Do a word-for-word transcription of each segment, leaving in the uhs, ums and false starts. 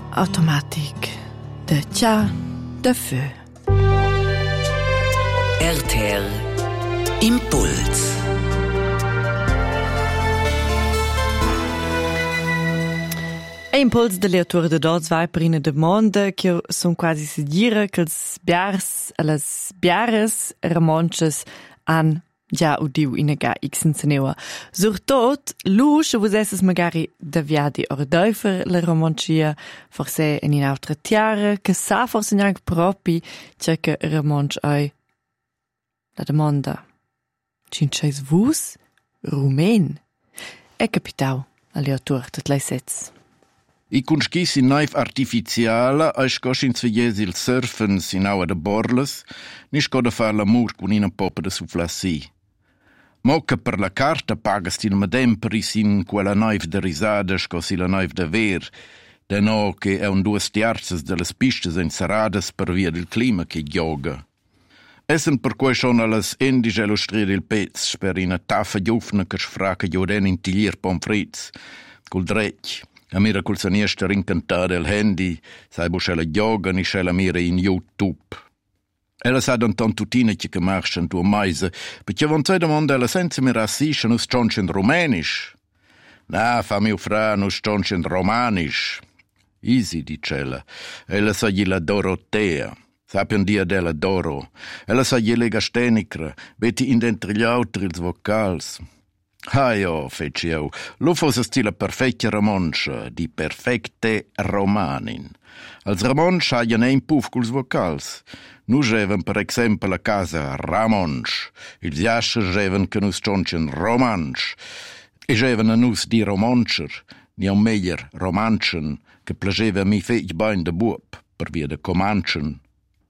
automatic de tja de feu. R T R Impuls. E impuls de leatura de dots vai per una domanda che son quasi sicura che els biars e les biares ramonches han già udiu in ga x seneva. Surtot, luce vos esses magari da viadi or deufer la romancia, forse in un'altra tiara, che sa forse neanche propi c'è che ramonch ai. La domanda, cinces vus rumen? E capitau a leatura tot lei sets. I conschis in naif artificiala, a scoshin zvies il surfen sin aua de borles, ni scoda far l'amur con una popa de suflassi. Mocca per la carta pagas til medemperi sin quella naif de risada scosi la naif de ver, de no che è un duas tiarzas de las pistas ensaradas per via del clima che gioga. Essen per quei schon alles endige illustrire il pez per una taffa giufna che sfraca gioden in tiglier pomfrits, col drecch. A mira col saniesta rincantare il handy, sai bo scella gioga ni scella mira in YouTube. Ella sa dan tantutine che marschen tu meise, perché von sei domanda ella senza mira assisce nus stonchen romanisch. Na, fa mio fra nus stonchen romanisch. Easy, dice ella. Ella sa gli la Dorotea. Sapian dia della Doro. Ella sa gli lega stenicra, beti in dentro gli altri ils vocals. Ah jo, fece io, lo fosse stile perfecta romancia, di perfecte romanin. Als romansch haien ein puff culs vocals. Nu geven per exempel a casa ramonsch, ils jascher geven che nus stonchen romansch, e geven a nus di romancher, ni a meglier romanchen, che plageva mi fetg bain de buop, per via de comanchen.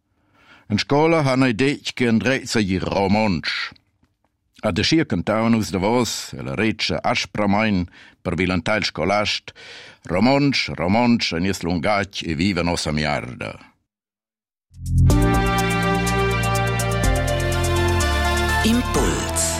In scola han ei dec che andreit sa gli romansch. A de schier cantavan us davos, e la reccia aspramain per vilantail scolast, romonsch, romonsch, en ies lungac e viva nosa miarda. Impuls.